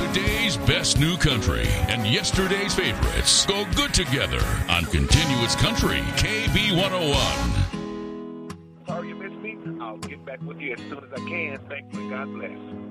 Today's best new country and yesterday's favorites go good together on Continuous Country, KB101. Sorry you missed me. I'll get back with you as soon as I can. Thank you and God bless.